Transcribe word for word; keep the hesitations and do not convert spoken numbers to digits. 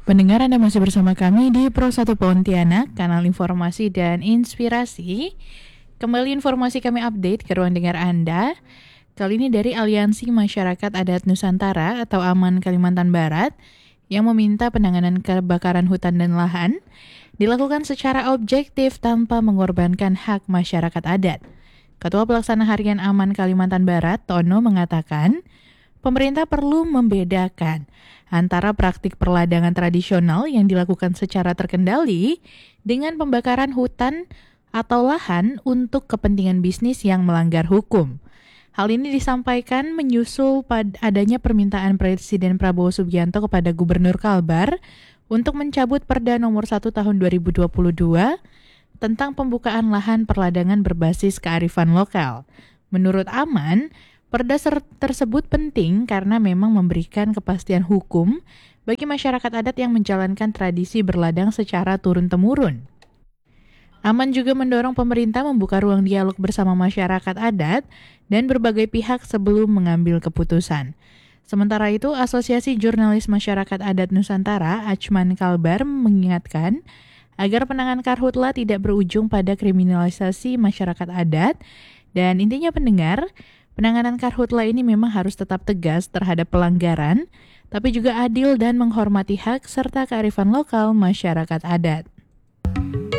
Pendengar, Anda masih bersama kami di Pro satu Pontianak, kanal informasi dan inspirasi. Kembali informasi kami update ke ruang dengar Anda. Kali ini dari Aliansi Masyarakat Adat Nusantara atau AMAN Kalimantan Barat yang meminta penanganan kebakaran hutan dan lahan dilakukan secara objektif tanpa mengorbankan hak masyarakat adat. Ketua Pelaksana Harian AMAN Kalimantan Barat, Tono, mengatakan pemerintah perlu membedakan antara praktik perladangan tradisional yang dilakukan secara terkendali dengan pembakaran hutan atau lahan untuk kepentingan bisnis yang melanggar hukum. Hal ini disampaikan menyusul pada adanya permintaan Presiden Prabowo Subianto kepada Gubernur Kalbar untuk mencabut Perda nomor satu tahun dua ribu dua puluh dua tentang pembukaan lahan perladangan berbasis kearifan lokal. Menurut AMAN, Perda tersebut penting karena memang memberikan kepastian hukum bagi masyarakat adat yang menjalankan tradisi berladang secara turun-temurun. AMAN juga mendorong pemerintah membuka ruang dialog bersama masyarakat adat dan berbagai pihak sebelum mengambil keputusan. Sementara itu, Asosiasi Jurnalis Masyarakat Adat Nusantara, Achman Kalbar, mengingatkan agar penanganan karhutla tidak berujung pada kriminalisasi masyarakat adat dan intinya pendengar, penanganan karhutla ini memang harus tetap tegas terhadap pelanggaran, tapi juga adil dan menghormati hak serta kearifan lokal masyarakat adat.